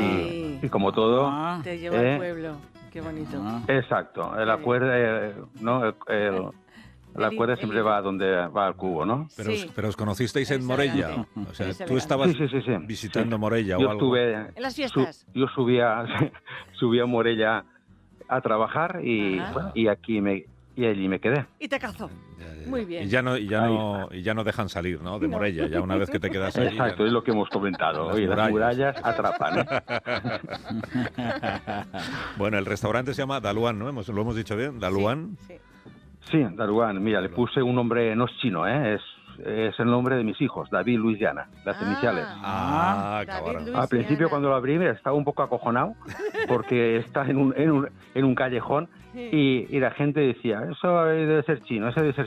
Y como todo... Te lleva al pueblo. Qué bonito. Exacto. La cuerda, ¿no? La cuerda siempre va donde va al cubo, ¿no? Pero os conocisteis en Morella. O sea, tú estabas visitando Morella o algo. En las fiestas. Yo subía a Morella a trabajar y allí me quedé. Y te casó. Muy bien. Y ya no dejan salir, ¿no? De Morella, ya una vez que te quedas ahí. Exacto, es lo que hemos comentado. Oye, las murallas atrapan. Bueno, el restaurante se llama Daluan, ¿no? ¿Lo hemos dicho bien? ¿Daluan? Sí, Daluan. Mira, le puse un nombre, no es chino, es el nombre de mis hijos, David, Luis, Diana, las iniciales. Cabrón. Al principio, cuando lo abrí, estaba un poco acojonado porque está en un callejón y la gente decía, eso debe ser chino,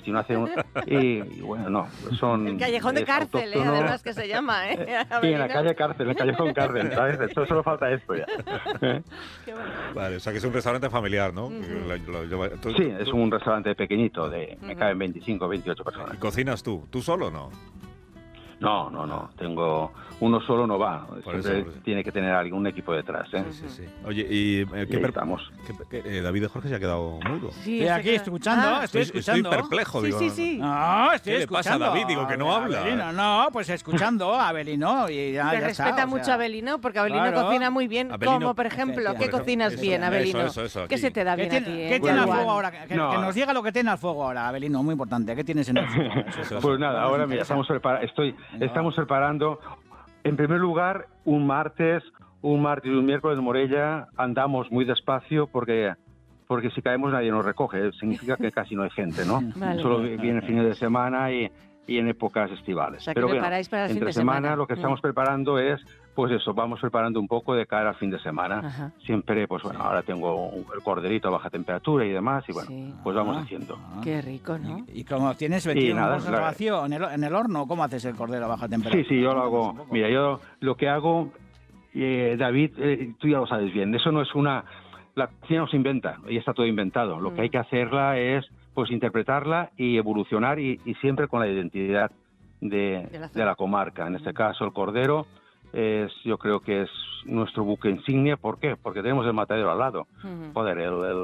y bueno, no, son... El callejón de cárcel, además que se llama, Sí, en la calle cárcel, el callejón cárcel, ¿sabes? Solo falta esto ya. Vale, o sea que es un restaurante familiar, ¿no? Sí, es un restaurante pequeñito, me caben 25 o 28 personas. ¿Y cocinas tú? ¿Tú solo o no? No, tengo... Uno solo no va, siempre tiene que tener algún equipo detrás, Sí. Oye, ¿y estamos? David de Jorge se ha quedado mudo? Sí, estoy aquí escuchando, Estoy perplejo, digo. Sí. No, estoy ¿Qué escuchando. le pasa a David? Digo que no habla. Abelino, no, pues escuchando a Abelino y ya Te está, respeta mucho a Abelino, porque Abelino cocina muy bien. Abelino, como, por ejemplo, ¿qué cocinas bien, Abelino? Eso, ¿Qué se te da bien a ti? ¿Qué tiene al fuego ahora? Que nos diga lo que tiene al fuego ahora, Abelino, muy importante. ¿Qué tienes en el fuego? Pues nada, ahora mira, estamos preparando, en primer lugar, un martes y un miércoles de Morella. Andamos muy despacio porque si caemos nadie nos recoge. Significa que casi no hay gente, ¿no? Vale. Solo vienen fines de semana y en épocas estivales. O sea, pero preparáis para el fin entre de semana lo que estamos preparando es, pues eso, vamos preparando un poco de cara al fin de semana. Ajá. Siempre, pues bueno, ahora tengo el corderito a baja temperatura y demás, y bueno, pues vamos haciendo. Qué rico, ¿no? ¿Y cómo tienes metido vacío en el horno? ¿Cómo haces el cordero a baja temperatura? Sí, yo lo hago. Mira, yo lo que hago, David, tú ya lo sabes bien, eso no es la cocina no se inventa, ya está todo inventado. Lo que hay que hacerla es, pues, interpretarla y evolucionar y siempre con la identidad de la comarca. En este caso, el cordero yo creo que es nuestro buque insignia. ¿Por qué? Porque tenemos el matadero al lado. Joder,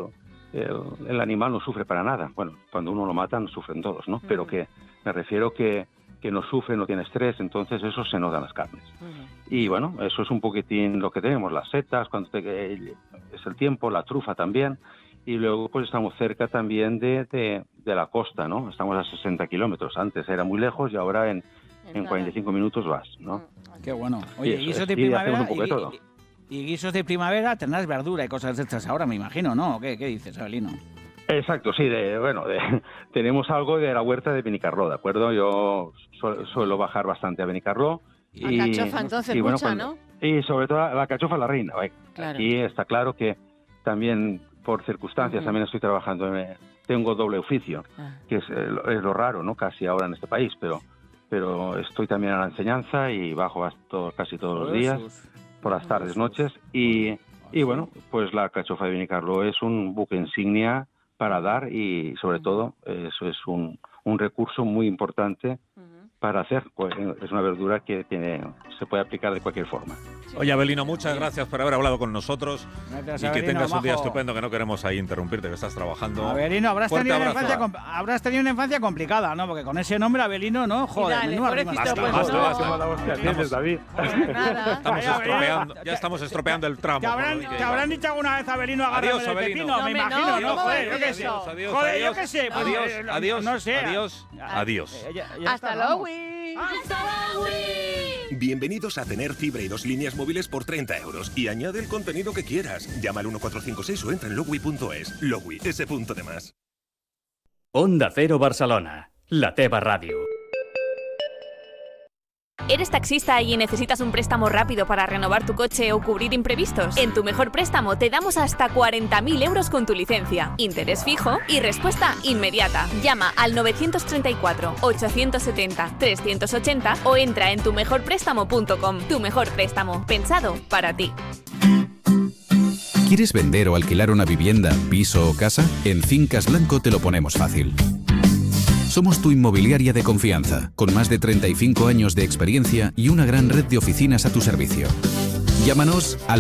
el animal no sufre para nada. Bueno, cuando uno lo mata, no sufren todos, ¿no? Pero que me refiero que no sufre, no tiene estrés, entonces eso se nota en las carnes. Y bueno, eso es un poquitín lo que tenemos, las setas, cuando es el tiempo, la trufa también. Y luego pues estamos cerca también de la costa, ¿no? Estamos a 60 kilómetros. Antes era muy lejos y ahora en 45 minutos vas, ¿no? Qué bueno. Oye, y guisos de primavera y guisos de primavera tendrás verdura y cosas de estas ahora, me imagino, ¿no? ¿Qué dices, Abelino? Exacto, sí, tenemos algo de la huerta de Benicarló, ¿de acuerdo? Yo suelo bajar bastante a Benicarló. La alcachofa, entonces, y, mucha, ¿no? Y sobre todo la alcachofa la reina. Claro. Aquí está claro que también, por circunstancias, también estoy trabajando, tengo doble oficio, que es lo raro, ¿no? Casi ahora en este país, pero estoy también a la enseñanza y bajo casi todos los días, por las tardes, noches, y bueno, pues la alcachofa de Benicarló es un buque insignia para dar y sobre todo eso es un recurso muy importante para hacer, pues es una verdura que se puede aplicar de cualquier forma. Oye, Abelino, muchas gracias por haber hablado con nosotros. Gracias, y que Abelino, tengas un día majo. estupendo, que no queremos ahí interrumpirte, que estás trabajando. Abelino, habrás tenido Fuerte una infancia complicada, ¿no? Porque con ese nombre, Abelino, ¿no? Joder, Dale, menuda pobrecito, rima. pues David. Ya estamos estropeando el tramo. ¿Te habrán dicho alguna vez, Abelino, agárrame Adiós, del Abelino. pepino? No, Me no, imagino, no, joder, yo no, qué sé. adiós, Joder, adiós, yo qué sé. adiós, no sé. adiós. Hasta luego. Bienvenidos a tener fibra y 2 líneas móviles por 30 euros. Y añade el contenido que quieras. Llama al 1456 o entra en logui.es. Logui, ese punto de más. Onda Cero Barcelona, la teva ràdio. ¿Eres taxista y necesitas un préstamo rápido para renovar tu coche o cubrir imprevistos? En Tu Mejor Préstamo te damos hasta 40.000 euros con tu licencia, interés fijo y respuesta inmediata. Llama al 934 870 380 o entra en tumejorprestamo.com. Tu Mejor Préstamo, pensado para ti. ¿Quieres vender o alquilar una vivienda, piso o casa? En Fincas Blanco te lo ponemos fácil. Somos tu inmobiliaria de confianza, con más de 35 años de experiencia y una gran red de oficinas a tu servicio. Llámanos al